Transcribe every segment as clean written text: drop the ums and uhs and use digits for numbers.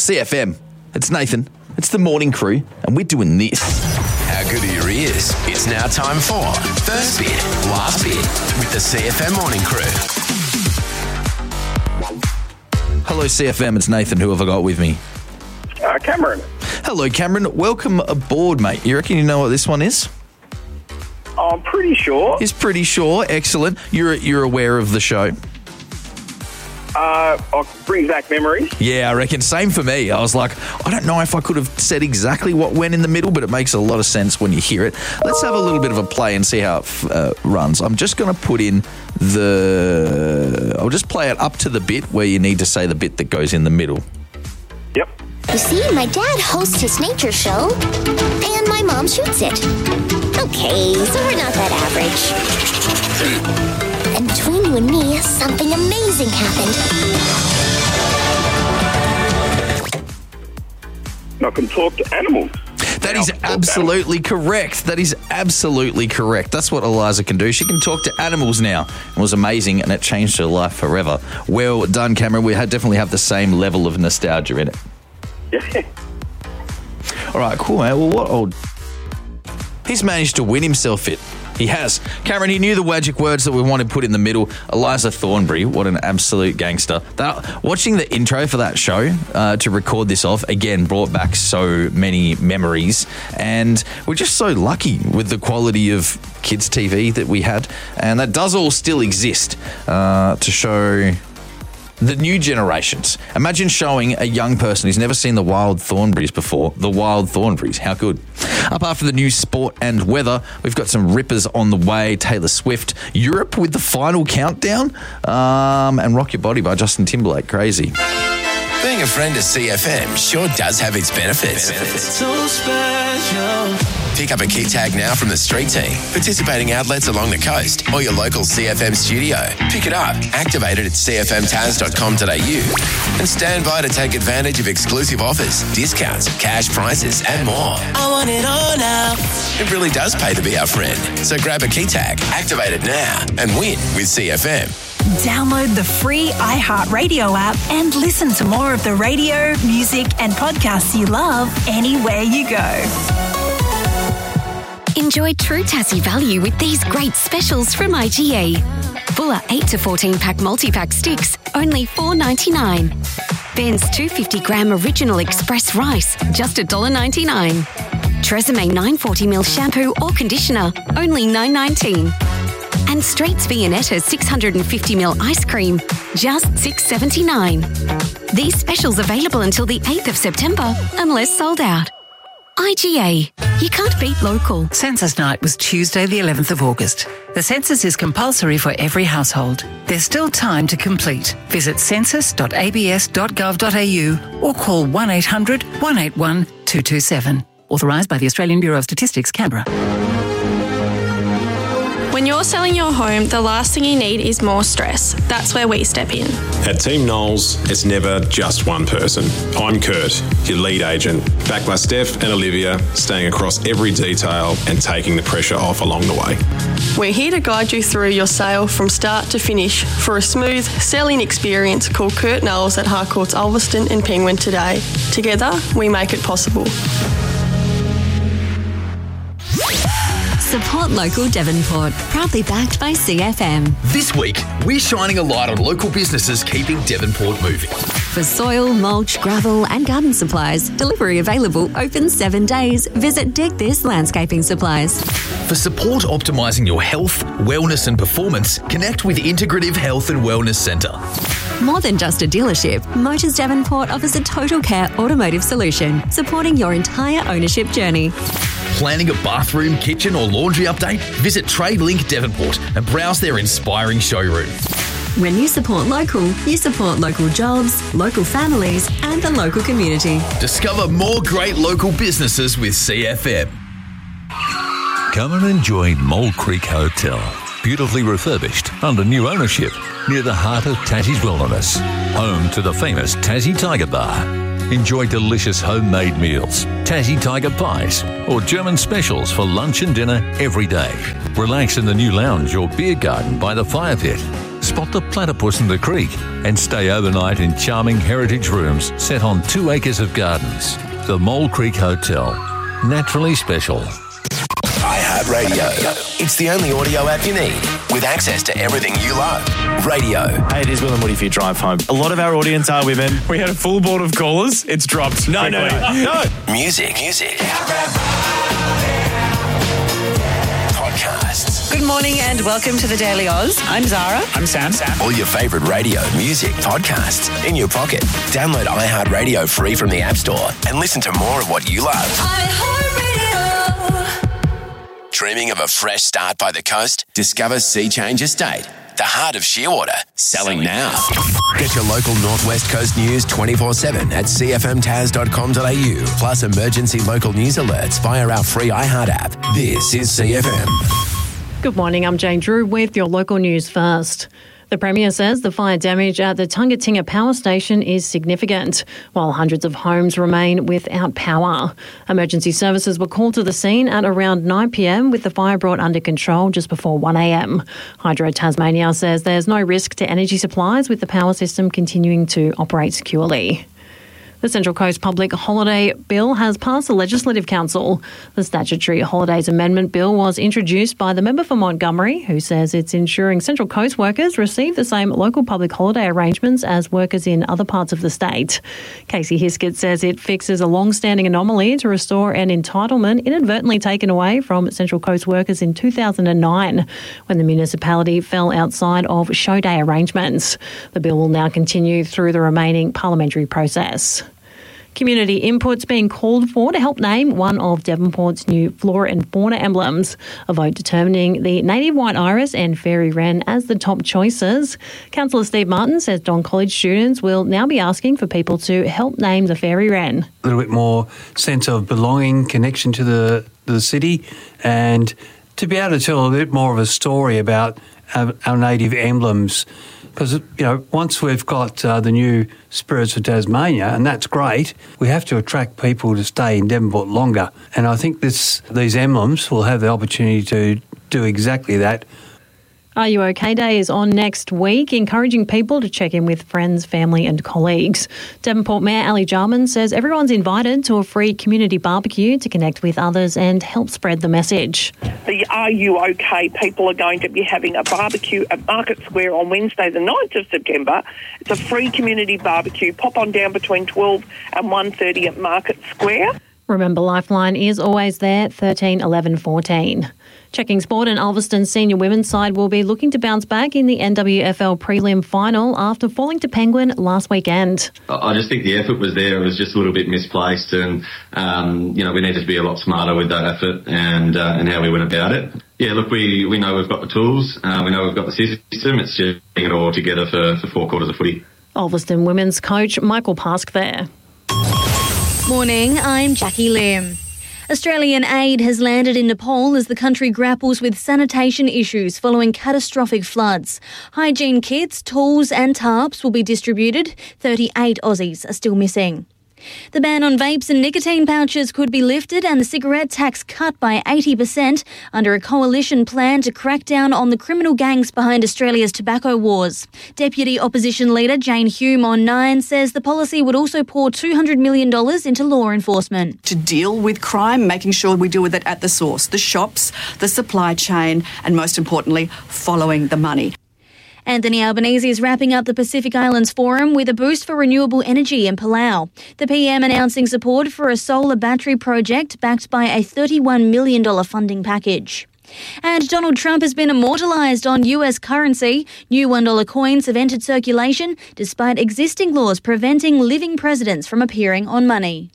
CFM. It's Nathan. It's the morning crew, and we're doing this. How good are your ears? It's now time for First Bit, Last Bit with the CFM morning crew. Hello, CFM. It's Nathan. Who have I got with me? Cameron. Hello, Cameron. Welcome aboard, mate. You reckon you know what this one is? I'm pretty sure. He's pretty sure. Excellent. You're aware of the show? Brings back memories. Yeah, I reckon. Same for me. I was like, I don't know if I could have said exactly what went in the middle, but it makes a lot of sense when you hear it. Let's have a little bit of a play and see how it runs. I'm just going to put in I'll just play it up to the bit where you need to say the bit that goes in the middle. Yep. You see, my dad hosts his nature show, and my mom shoots it. Okay, so we're not that average. And between you and me, something amazing happened. I can talk to animals. That is absolutely correct. That is absolutely correct. That's what Eliza can do. She can talk to animals now. It was amazing, and it changed her life forever. Well done, Cameron. We definitely have the same level of nostalgia in it. Yeah. All right, cool, mate. Well, he's managed to win himself it. He has. Cameron, he knew the magic words that we wanted put in the middle. Eliza Thornberry, what an absolute gangster. Watching the intro for that show to record this off, again, brought back so many memories. And we're just so lucky with the quality of kids' TV that we had. And that does all still exist to show the new generations. Imagine showing a young person who's never seen the Wild Thornberrys before, the Wild Thornberrys. How good. Up after the news, sport and weather, we've got some rippers on the way. Taylor Swift, Europe with the final countdown, and Rock Your Body by Justin Timberlake. Crazy. Being a friend of CFM sure does have its benefits. So special. Pick up a key tag now from the street team, participating outlets along the coast, or your local CFM studio. Pick it up, activate it at cfmtaz.com.au, and stand by to take advantage of exclusive offers, discounts, cash prizes, and more. I want it all now. It really does pay to be our friend. So grab a key tag, activate it now, and win with CFM. Download the free iHeartRadio app and listen to more of the radio, music, and podcasts you love anywhere you go. Enjoy true Tassie value with these great specials from IGA. Fuller 8 to 14 pack multi-pack sticks, only $4.99. Ben's 250-gram original express rice, just $1.99. Tresemme 940ml shampoo or conditioner, only $9.19. And Straits Viennetta 650ml ice cream, just $6.79. These specials available until the 8th of September, unless sold out. IGA. You can't beat local. Census night was Tuesday the 11th of August. The census is compulsory for every household. There's still time to complete. Visit census.abs.gov.au or call 1800 181 227. Authorised by the Australian Bureau of Statistics, Canberra. When you're selling your home, the last thing you need is more stress. That's where we step in. At Team Knowles, it's never just one person. I'm Kurt, your lead agent, backed by Steph and Olivia, staying across every detail and taking the pressure off along the way. We're here to guide you through your sale from start to finish for a smooth selling experience. Call Kurt Knowles at Harcourts Ulverston and Penguin today. Together, we make it possible. Support local Devonport, proudly backed by CFM. This week, we're shining a light on local businesses keeping Devonport moving. For soil, mulch, gravel and garden supplies, delivery available, open 7 days. Visit Dig This Landscaping Supplies. For support optimising your health, wellness and performance, connect with Integrative Health and Wellness Centre. More than just a dealership, Motors Devonport offers a total care automotive solution, supporting your entire ownership journey. Planning a bathroom, kitchen or laundry update? Visit TradeLink Devonport and browse their inspiring showroom. When you support local jobs, local families and the local community. Discover more great local businesses with CFM. Come and enjoy Mole Creek Hotel. Beautifully refurbished under new ownership near the heart of Tassie's Wilderness. Home to the famous Tassie Tiger Bar. Enjoy delicious homemade meals, Tassie Tiger pies, or German specials for lunch and dinner every day. Relax in the new lounge or beer garden by the fire pit. spot the platypus in the creek and stay overnight in charming heritage rooms set on 2 acres of gardens. The Mole Creek Hotel. Naturally special. iHeartRadio. It's the only audio app you need with access to everything you love. Radio. Hey, it is Will and Woody for your drive home. A lot of our audience are women. We had a full board of callers. It's dropped. No. Music. Podcasts. Good morning and welcome to the Daily Oz. I'm Zara. I'm Sam. All your favourite radio, music, podcasts in your pocket. Download iHeartRadio free from the App Store and listen to more of what you love. Dreaming of a fresh start by the coast? Discover Sea Change Estate, the heart of Shearwater. Selling now. Get your local Northwest Coast news 24/7 at cfmtaz.com.au. Plus emergency local news alerts via our free iHeart app. This is CFM. Good morning, I'm Jane Drew with your local news first. The Premier says the fire damage at the Tungatinga Power Station is significant, while hundreds of homes remain without power. Emergency services were called to the scene at around 9 p.m, with the fire brought under control just before 1 a.m. Hydro Tasmania says there's no risk to energy supplies, with the power system continuing to operate securely. The Central Coast Public Holiday Bill has passed the Legislative Council. The Statutory Holidays Amendment Bill was introduced by the member for Montgomery, who says it's ensuring Central Coast workers receive the same local public holiday arrangements as workers in other parts of the state. Casey Hiskett says it fixes a long-standing anomaly to restore an entitlement inadvertently taken away from Central Coast workers in 2009, when the municipality fell outside of show day arrangements. The bill will now continue through the remaining parliamentary process. Community input's being called for to help name one of Devonport's new flora and fauna emblems, a vote determining the native white iris and fairy wren as the top choices. Councillor Steve Martin says Don College students will now be asking for people to help name the fairy wren. A little bit more sense of belonging, connection to the city, and to be able to tell a bit more of a story about our native emblems. Because, once we've got the new Spirits of Tasmania, and that's great, we have to attract people to stay in Devonport longer. And I think these emblems will have the opportunity to do exactly that. Are You OK Day is on next week, encouraging people to check in with friends, family and colleagues. Devonport Mayor Ali Jarman says everyone's invited to a free community barbecue to connect with others and help spread the message. The Are You OK people are going to be having a barbecue at Market Square on Wednesday the 9th of September. It's a free community barbecue. Pop on down between 12 and 1:30 at Market Square. Remember, Lifeline is always there, 13 11 14. Checking sport, and Ulverston's senior women's side will be looking to bounce back in the NWFL prelim final after falling to Penguin last weekend. I just think the effort was there. It was just a little bit misplaced, and we needed to be a lot smarter with that effort and how we went about it. Yeah, look, we know we've got the tools. We know we've got the system. It's just getting it all together for 4 quarters of footy. Ulverston women's coach Michael Pask there. Morning, I'm Jackie Lim. Australian aid has landed in Nepal as the country grapples with sanitation issues following catastrophic floods. Hygiene kits, tools and tarps will be distributed. 38 Aussies are still missing. The ban on vapes and nicotine pouches could be lifted and the cigarette tax cut by 80% under a coalition plan to crack down on the criminal gangs behind Australia's tobacco wars. Deputy Opposition Leader Jane Hume on 9 says the policy would also pour $200 million into law enforcement. To deal with crime, making sure we deal with it at the source, the shops, the supply chain, and most importantly, following the money. Anthony Albanese is wrapping up the Pacific Islands Forum with a boost for renewable energy in Palau. The PM announcing support for a solar battery project backed by a $31 million funding package. And Donald Trump has been immortalised on US currency. New $1 coins have entered circulation despite existing laws preventing living presidents from appearing on money.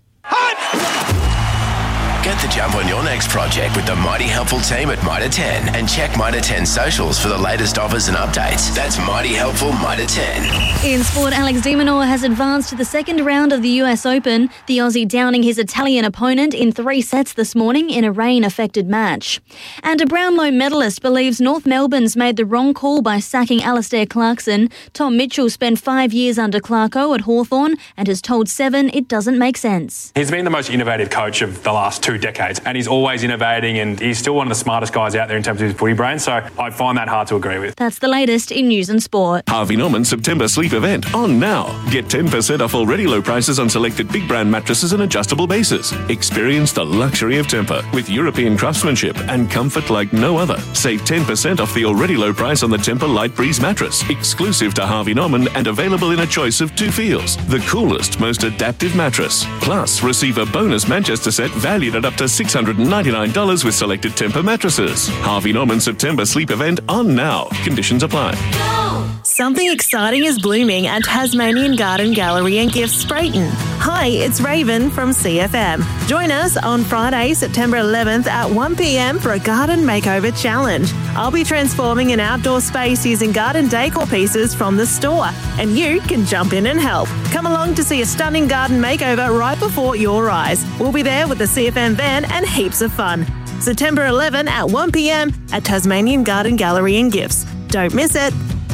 Get the jump on your next project with the Mighty Helpful team at Mitre 10 and check Mitre 10 socials for the latest offers and updates. That's Mighty Helpful Mitre 10. In sport, Alex de Minaur has advanced to the second round of the US Open, the Aussie downing his Italian opponent in 3 sets this morning in a rain-affected match. And a Brownlow medalist believes North Melbourne's made the wrong call by sacking Alastair Clarkson. Tom Mitchell spent 5 years under Clarko at Hawthorn and has told Seven it doesn't make sense. He's been the most innovative coach of the last 2 decades. And he's always innovating, and he's still one of the smartest guys out there in terms of his footy brain. So I find that hard to agree with. That's the latest in news and sport. Harvey Norman September sleep event on now. Get 10% off already low prices on selected big brand mattresses and adjustable bases. Experience the luxury of Tempur with European craftsmanship and comfort like no other. Save 10% off the already low price on the Tempur Light Breeze mattress, exclusive to Harvey Norman and available in a choice of 2 feels. The coolest, most adaptive mattress. Plus, receive a bonus Manchester set valued at up to $699 with selected Tempur mattresses. Harvey Norman September sleep event on now. Conditions apply. Something exciting is blooming at Tasmanian Garden Gallery and Gifts Sprayton. Hi, it's Raven from CFM. Join us on Friday, September 11th at 1 p.m. for a garden makeover challenge. I'll be transforming an outdoor space using garden decor pieces from the store, and you can jump in and help. Come along to see a stunning garden makeover right before your eyes. We'll be there with the CFM van and heaps of fun. September 11 at 1 p.m. at Tasmanian Garden Gallery and Gifts. Don't miss it.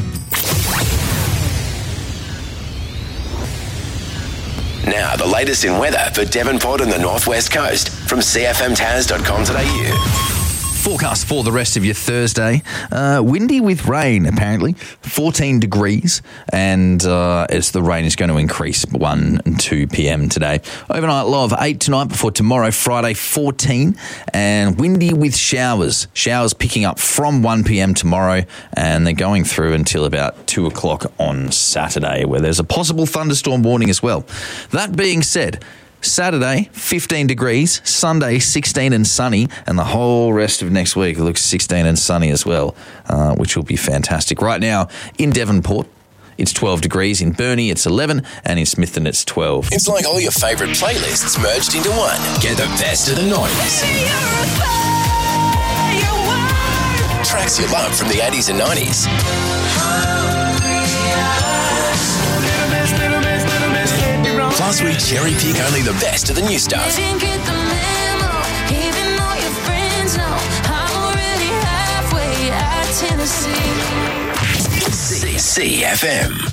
Now, the latest in weather for Devonport and the Northwest Coast from cfmtaz.com.au. Forecast for the rest of your Thursday. Windy with rain, apparently. 14 degrees, and as the rain is going to increase 1 and 2 p.m. today. Overnight low of 8 tonight before tomorrow, Friday, 14, and windy with showers. Showers picking up from 1 p.m. tomorrow, and they're going through until about 2 o'clock on Saturday, where there's a possible thunderstorm warning as well. That being said, Saturday, 15 degrees, Sunday, 16 and sunny, and the whole rest of next week looks 16 and sunny as well, which will be fantastic. Right now, in Devonport, it's 12 degrees. In Burnie, it's 11, and in Smithton, it's 12. It's like all your favourite playlists merged into one. Get the best of the noise. Tracks you love from the 80s and 90s. Plus, we cherry pick only the best of the new stuff. CFM.